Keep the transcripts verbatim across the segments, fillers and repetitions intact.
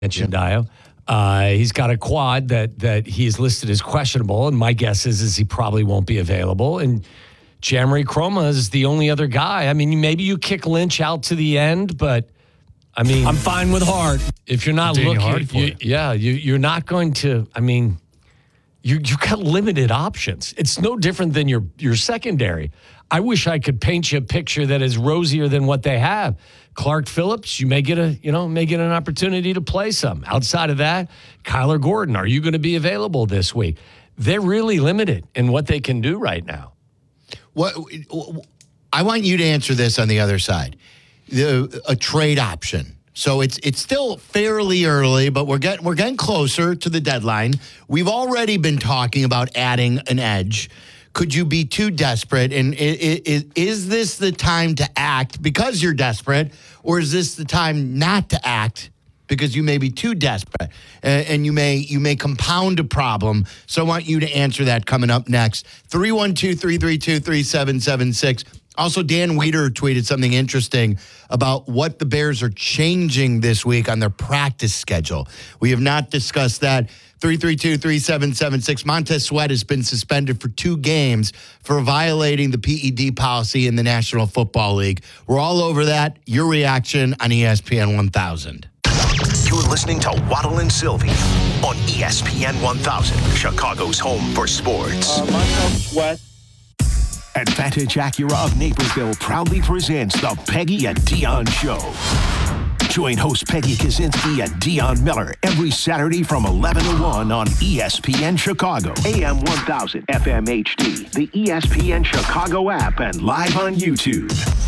mentioned Dio. Uh, he's got a quad that that he's listed as questionable, and my guess is is he probably won't be available. And Jamari Croma is the only other guy. I mean, maybe you kick Lynch out to the end, but I mean, I'm fine with Hart. If you're not Daniel looking, Hart for you, you. yeah, you, you're not going to. I mean, you you got limited options. It's no different than your your secondary. I wish I could paint you a picture that is rosier than what they have. Clark Phillips, you may get a you know may get an opportunity to play some. Outside of that, Kyler Gordon, are you going to be available this week? They're really limited in what they can do right now. What I want you to answer this on the other side, the a trade option. So it's it's still fairly early, but we're getting we're getting closer to the deadline. We've already been talking about adding an edge. Could you be too desperate? And is, is this the time to act because you're desperate, or is this the time not to act because you may be too desperate and you may you may compound a problem? So I want you to answer that coming up next. three one two, three three two, three seven seven six. Also, Dan Weeder tweeted something interesting about what the Bears are changing this week on their practice schedule. We have not discussed that. three three two, three seven seven six. Montez Sweat has been suspended for two games for violating the P E D policy in the National Football League. We're all over that. Your reaction on E S P N one thousand. You're listening to Waddle and Sylvie on E S P N one thousand, Chicago's home for sports. Uh, Montez Sweat. Advantage Acura of Naperville proudly presents the Peggy and Dion Show. Join host Peggy Kaczynski and Dion Miller every Saturday from eleven to one on E S P N Chicago, A M one thousand, F M H D, the E S P N Chicago app, and live on YouTube.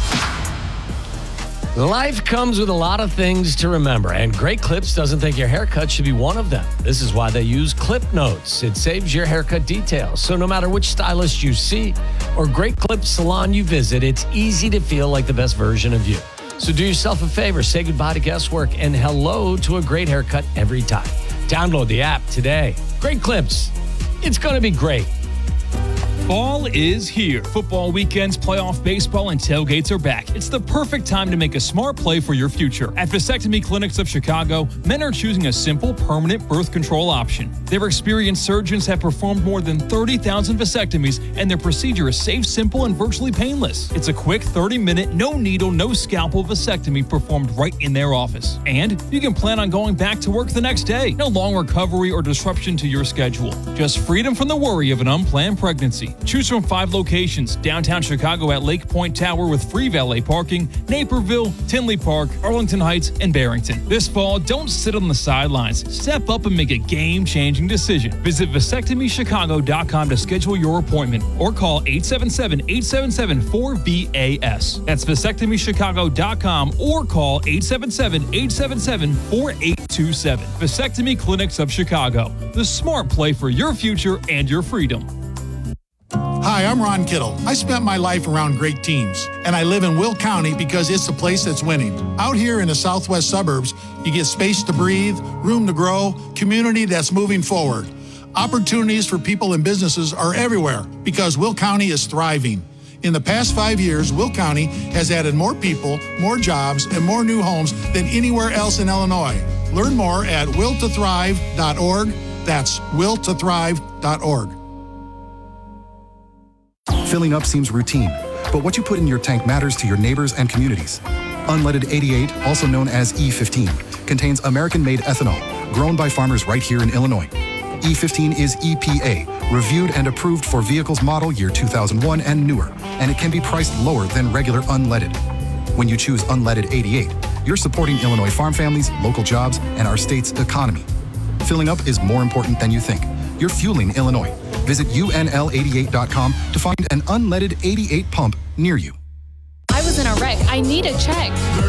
Life comes with a lot of things to remember, and Great Clips doesn't think your haircut should be one of them. This is why they use Clip Notes. It saves your haircut details, so no matter which stylist you see or Great Clips salon you visit, it's easy to feel like the best version of you. So do yourself a favor, say goodbye to guesswork and hello to a great haircut every time. Download the app today. Great Clips. It's going to be great. Fall is here. Football weekends, playoff baseball, and tailgates are back. It's the perfect time to make a smart play for your future. At Vasectomy Clinics of Chicago, men are choosing a simple, permanent birth control option. Their experienced surgeons have performed more than thirty thousand vasectomies, and their procedure is safe, simple, and virtually painless. It's a quick thirty-minute, no-needle, no-scalpel vasectomy performed right in their office. And you can plan on going back to work the next day. No long recovery or disruption to your schedule. Just freedom from the worry of an unplanned pregnancy. Choose from five locations: downtown Chicago at Lake Point Tower with free valet parking, Naperville, Tinley Park, Arlington Heights, and Barrington. This fall, don't sit on the sidelines. Step up and make a game-changing decision. Visit vasectomy chicago dot com to schedule your appointment or call eight seven seven, eight seven seven, four V A S. That's vasectomy chicago dot com or call eight seven seven, eight seven seven, four eight two seven. Vasectomy Clinics of Chicago. The smart play for your future and your freedom. Hi, I'm Ron Kittle. I spent my life around great teams, and I live in Will County because it's the place that's winning. Out here in the southwest suburbs, you get space to breathe, room to grow, community that's moving forward. Opportunities for people and businesses are everywhere because Will County is thriving. In the past five years, Will County has added more people, more jobs, and more new homes than anywhere else in Illinois. Learn more at will to thrive dot org. That's will to thrive dot org. Filling up seems routine, but what you put in your tank matters to your neighbors and communities. Unleaded eighty-eight, also known as E fifteen, contains American-made ethanol, grown by farmers right here in Illinois. E fifteen is E P A, reviewed and approved for vehicles model year two thousand one and newer, and it can be priced lower than regular unleaded. When you choose unleaded eighty-eight, you're supporting Illinois farm families, local jobs, and our state's economy. Filling up is more important than you think. You're fueling Illinois. Visit U N L eighty-eight dot com to find an unleaded eighty-eight pump near you. I was in a wreck. I need a check.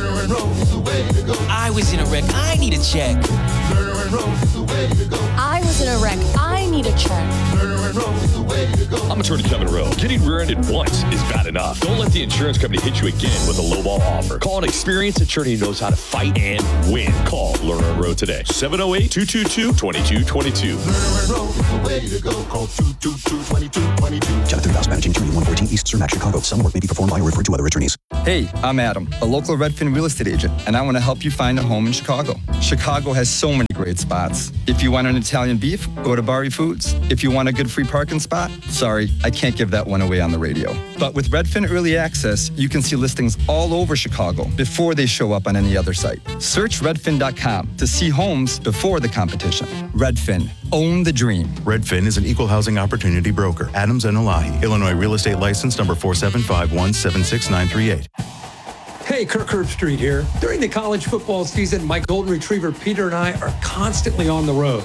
I was in a wreck. I need a check. I was in a wreck. I need a check. I'm attorney Kevin Rowe. Getting rear-ended once is bad enough. Don't let the insurance company hit you again with a lowball offer. Call an experienced attorney who knows how to fight and win. Call Lerner and Rowe today. seven oh eight, two two two, two two two two. Lerner and Rowe is the way to go. Call two two two, two two two two. Jonathan Rouse, managing attorney, one fourteen East Cermak, Chicago. Some work may be performed by or referred to other attorneys. Hey, I'm Adam, a local Redfin real estate agent, and I want to help you find a home in Chicago. Chicago has so many great spots. If you want an Italian beef, go to Bari Foods. If you want a good free parking spot, sorry, I can't give that one away on the radio. But with Redfin Early Access, you can see listings all over Chicago before they show up on any other site. Search redfin dot com to see homes before the competition. Redfin, own the dream. Redfin is an equal housing opportunity broker. Adams and Elahi, Illinois real estate license number four seven five one seven six nine three eight. Hey, Kirk Herbstreit here. During the college football season, my golden retriever Peter and I are constantly on the road.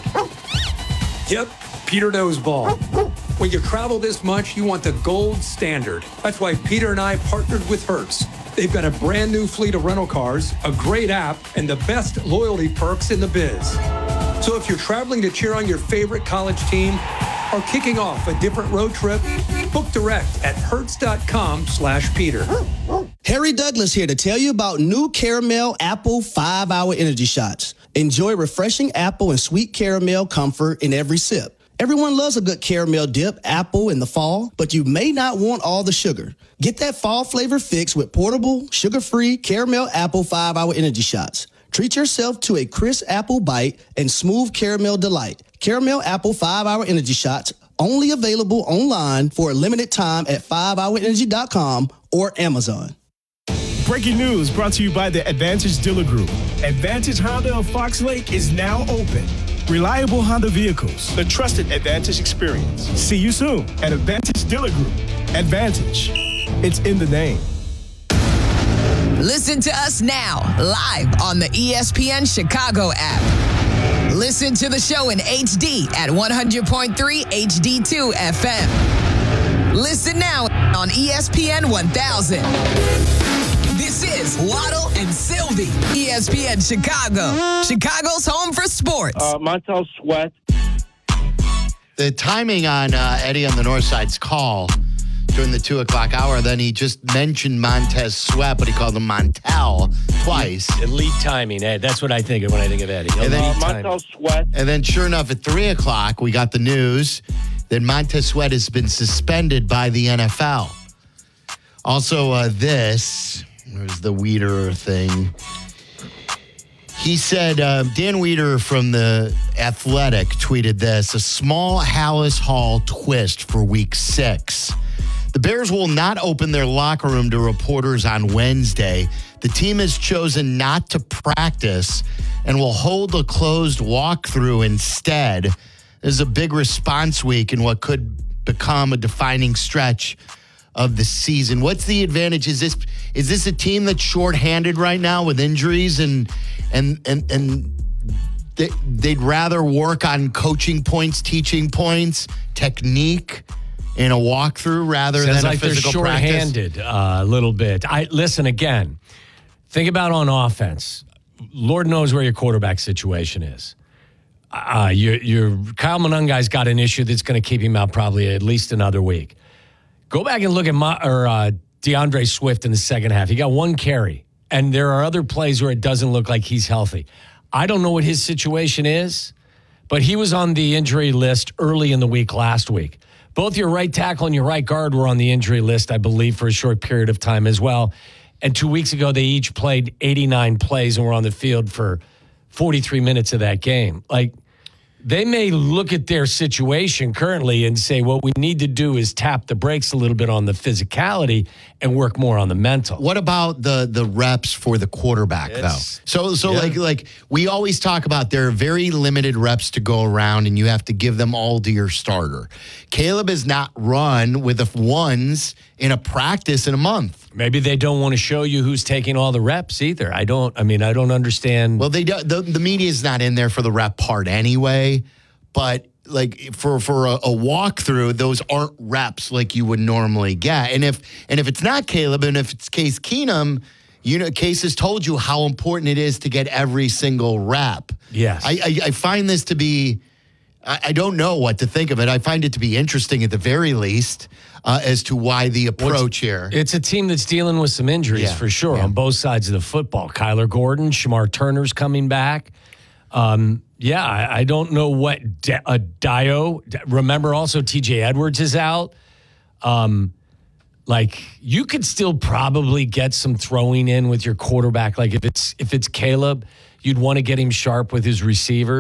Yep, Peter knows ball. When you travel this much, you want the gold standard. That's why Peter and I partnered with Hertz. They've got a brand new fleet of rental cars, a great app, and the best loyalty perks in the biz. So if you're traveling to cheer on your favorite college team or kicking off a different road trip, book direct at hertz.com slash Peter. Harry Douglas here to tell you about new Caramel Apple five hour Energy Shots. Enjoy refreshing apple and sweet caramel comfort in every sip. Everyone loves a good caramel dip apple in the fall, but you may not want all the sugar. Get that fall flavor fix with portable, sugar-free Caramel Apple five hour Energy Shots. Treat yourself to a crisp apple bite and smooth caramel delight. Caramel Apple five hour Energy Shots, only available online for a limited time at five hour energy dot com or Amazon. Breaking news brought to you by the Advantage Dealer Group. Advantage Honda of Fox Lake is now open. Reliable Honda vehicles, the trusted Advantage experience. See you soon at Advantage Dealer Group. Advantage, it's in the name. Listen to us now, live on the E S P N Chicago app. Listen to the show in H D at one hundred point three H D two F M. Listen now on E S P N one thousand. This is Waddle and Sylvie, E S P N Chicago, Chicago's home for sports. Uh, Montez Sweat. The timing on uh, Eddie on the North Side's call during the two o'clock hour, then he just mentioned Montez Sweat, but he called him Montel twice. Elite timing, Ed. That's what I think of when I think of Eddie. And then, uh, Montez Sweat. And then sure enough, at three o'clock, we got the news that Montez Sweat has been suspended by the N F L. Also, uh, this, there's the Weeder thing. He said, uh, Dan Weeder from The Athletic tweeted this, a small Hallis Hall twist for week six. The Bears will not open their locker room to reporters on Wednesday. The team has chosen not to practice and will hold a closed walkthrough instead. This is a big response week in what could become a defining stretch of the season. What's the advantage? Is this is this a team that's shorthanded right now with injuries and and and and they, they'd rather work on coaching points, teaching points, technique in a walkthrough rather Sounds than like a physical they're practice? shorthanded uh, a little bit. I listen again. Think about on offense. Lord knows where your quarterback situation is. Uh, your your Kyle Monungai's got an issue that's going to keep him out probably at least another week. Go back and look at my, or uh, DeAndre Swift in the second half. He got one carry, and there are other plays where it doesn't look like he's healthy. I don't know what his situation is, but he was on the injury list early in the week last week. Both your right tackle and your right guard were on the injury list, I believe, for a short period of time as well. And two weeks ago, they each played eighty-nine plays and were on the field for forty-three minutes of that game. Like, they may look at their situation currently and say, what we need to do is tap the brakes a little bit on the physicality and work more on the mental. What about the the reps for the quarterback, it's, though? So, so yeah. like like we always talk about, there are very limited reps to go around, and you have to give them all to your starter. Caleb has not run with the ones in a practice in a month. Maybe they don't want to show you who's taking all the reps either. I don't. I mean, I don't understand. Well, they do, the the media is not in there for the rep part anyway. But like for for a, a walkthrough, those aren't reps like you would normally get. And if and if it's not Caleb, and if it's Case Keenum, you know, Case has told you how important it is to get every single rep. Yes, I I, I find this to be I, I don't know what to think of it. I find it to be interesting at the very least uh, as to why the approach here. It's a team that's dealing with some injuries Yeah, for sure yeah. on both sides of the football. Kyler Gordon, Shamar Turner's coming back. Um, yeah, I, I don't know what De- uh, Dio. Remember, also T J Edwards is out. Um, like you could still probably get some throwing in with your quarterback. Like if it's if it's Caleb, you'd want to get him sharp with his receiver.